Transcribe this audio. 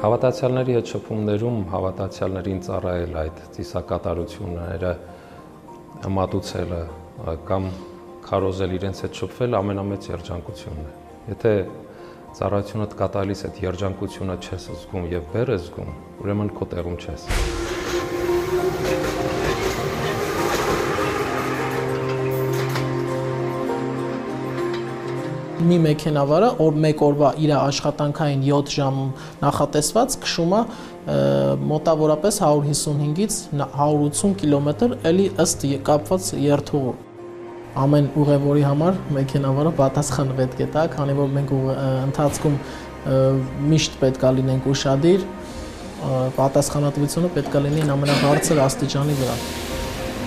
Հավատացյալների հետ շփումներում հավատացյալներին ծառայել այդ ծիսակատարությունները, մատուցելը կամ քարոզել իրենց հետ շփվել ամենամեծ երջանկությունն է։ Եթե ծառայությունդ կատարելիս այդ երջանկությունը չես զգում եւ բեռ ես զգում, ուրեմն քո տեղում չես։ Մի մեքենավարը մեկ օրվա իր աշխատանքային 7 ժամ նախատեսված քշում է մոտավորապես 155-ից 180 կիլոմետր, էլի ըստ կապված երթուղու։ Ամեն ուղևորի համար մեքենավարը պատասխան պետք է տա, քանի որ մենք ընթացքում միշտ պետք է լինենք ուշադիր, պատասխանատվությունը պետք է լինի ամենաբարձր աստիճանի վրա։